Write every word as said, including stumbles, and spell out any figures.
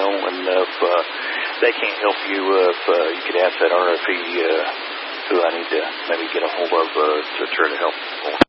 know, and if uh, they can't help you, uh, if uh, you could ask that R F E uh, who I need to maybe get a hold of uh, to try to help.